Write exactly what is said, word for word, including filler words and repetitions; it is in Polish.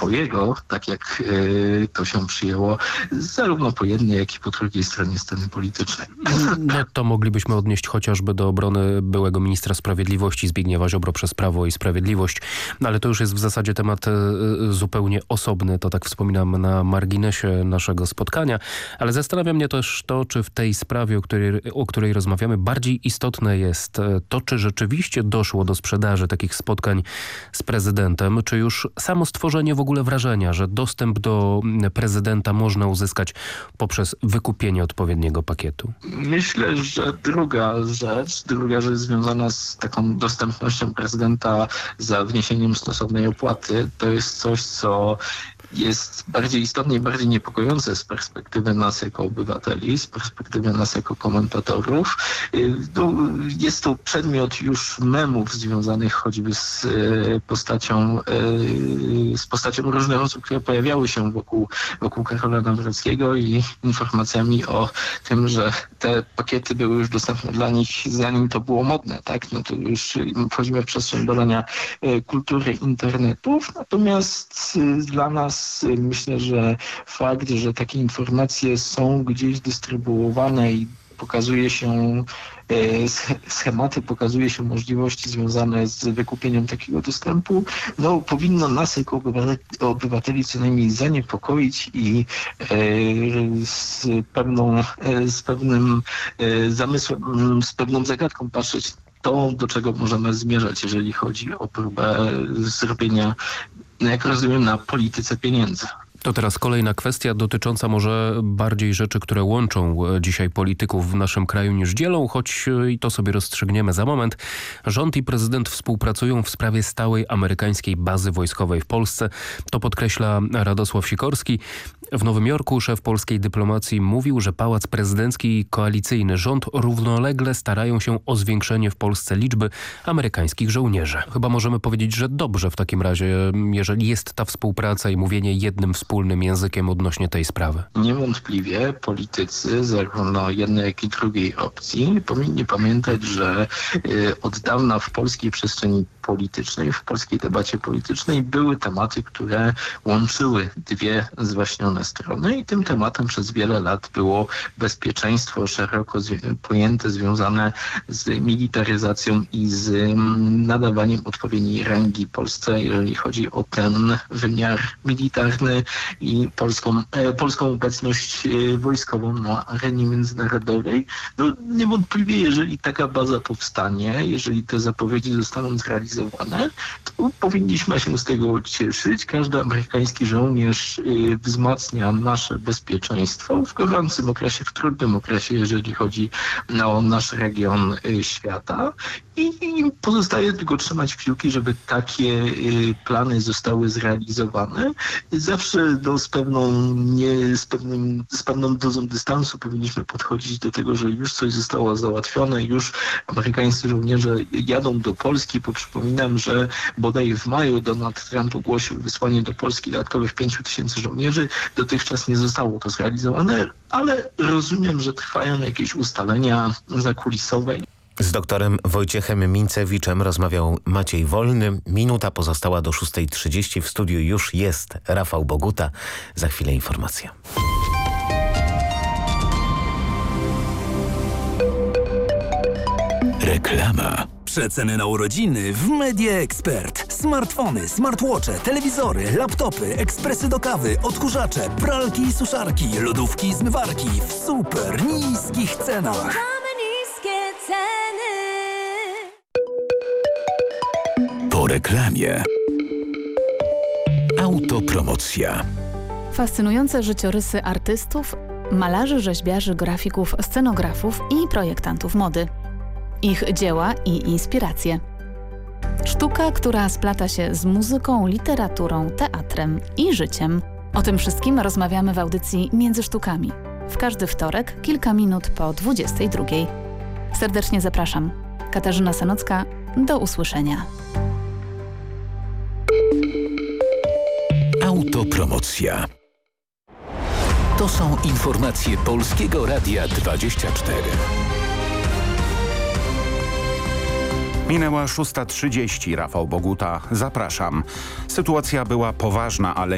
swojego, tak jak y, to się przyjęło, zarówno po jednej, jak i po drugiej stronie sceny politycznej. No to moglibyśmy odnieść chociażby do obrony byłego ministra sprawiedliwości Zbigniewa Ziobro przez Prawo i Sprawiedliwość, no, ale to już jest w zasadzie temat y, zupełnie osobny, to tak wspominam na marginesie naszego spotkania, ale zastanawia mnie też to, czy w tej sprawie, o której, o której rozmawiamy, bardziej istotne jest to, czy rzeczywiście doszło do sprzedaży takich spotkań z prezydentem, czy już samo stworzenie w ogóle wrażenia, że dostęp do prezydenta można uzyskać poprzez wykupienie odpowiedniego pakietu. Myślę, że druga rzecz, druga rzecz związana z taką dostępnością prezydenta za wniesieniem stosownej opłaty, to jest coś, co jest bardziej istotne i bardziej niepokojące z perspektywy nas jako obywateli, z perspektywy nas jako komentatorów. Jest to przedmiot już memów związanych choćby z postacią, z postacią różnych osób, które pojawiały się wokół, wokół Karola Nawrockiego i informacjami o tym, że te pakiety były już dostępne dla nich, zanim to było modne, tak? No to już wchodzimy w przestrzeń badania kultury internetów, natomiast dla nas myślę, że fakt, że takie informacje są gdzieś dystrybuowane i pokazuje się schematy, pokazuje się możliwości związane z wykupieniem takiego dostępu, no powinno nas jako obywateli co najmniej zaniepokoić i z pewną, z pewnym zamysłem, z pewną zagadką patrzeć to, do czego możemy zmierzać, jeżeli chodzi o próbę zrobienia, jak rozumiem, na polityce pieniędzy. To teraz kolejna kwestia dotycząca może bardziej rzeczy, które łączą dzisiaj polityków w naszym kraju niż dzielą, choć i to sobie rozstrzygniemy za moment. Rząd i prezydent współpracują w sprawie stałej amerykańskiej bazy wojskowej w Polsce. To podkreśla Radosław Sikorski. W Nowym Jorku szef polskiej dyplomacji mówił, że Pałac Prezydencki i koalicyjny rząd równolegle starają się o zwiększenie w Polsce liczby amerykańskich żołnierzy. Chyba możemy powiedzieć, że dobrze w takim razie, jeżeli jest ta współpraca i mówienie jednym wspólnym językiem odnośnie tej sprawy. Niewątpliwie politycy zarówno jednej, jak i drugiej opcji powinni pamiętać, że y, od dawna w polskiej przestrzeni politycznej, w polskiej debacie politycznej były tematy, które łączyły dwie zwaśnione strony i tym tematem przez wiele lat było bezpieczeństwo szeroko pojęte, związane z militaryzacją i z nadawaniem odpowiedniej rangi Polsce, jeżeli chodzi o ten wymiar militarny i polską, e, polską obecność e, wojskową na arenie międzynarodowej. No, niewątpliwie, jeżeli taka baza powstanie, jeżeli te zapowiedzi zostaną zrealizowane, to powinniśmy się z tego cieszyć. Każdy amerykański żołnierz e, wzmacnia nasze bezpieczeństwo w gorącym okresie, w trudnym okresie, jeżeli chodzi o nasz region e, świata. I, I pozostaje tylko trzymać kciuki, żeby takie y, plany zostały zrealizowane. Zawsze no, z, pewną, nie, z, pewnym, z pewną dozą dystansu powinniśmy podchodzić do tego, że już coś zostało załatwione, już amerykańscy żołnierze jadą do Polski, bo przypominam, że bodaj w maju Donald Trump ogłosił wysłanie do Polski dodatkowych pięciu tysięcy żołnierzy. Dotychczas nie zostało to zrealizowane, ale rozumiem, że trwają jakieś ustalenia zakulisowe. Z doktorem Wojciechem Mincewiczem rozmawiał Maciej Wolny. Minuta pozostała do szóstej trzydzieści. W studiu już jest Rafał Boguta. Za chwilę informacja. Reklama. Przeceny na urodziny w Media Expert. Smartfony, smartwatche, telewizory, laptopy, ekspresy do kawy, odkurzacze, pralki i suszarki, lodówki i zmywarki w super niskich cenach. Po reklamie. Autopromocja. Fascynujące życiorysy artystów, malarzy, rzeźbiarzy, grafików, scenografów i projektantów mody. Ich dzieła i inspiracje. Sztuka, która splata się z muzyką, literaturą, teatrem i życiem. O tym wszystkim rozmawiamy w audycji Między Sztukami. W każdy wtorek, kilka minut po dwudziestej drugiej. Serdecznie zapraszam. Katarzyna Sanocka, do usłyszenia. Autopromocja. To są informacje Polskiego Radia dwadzieścia cztery. Minęła szósta trzydzieści. Rafał Boguta. Zapraszam. Sytuacja była poważna, ale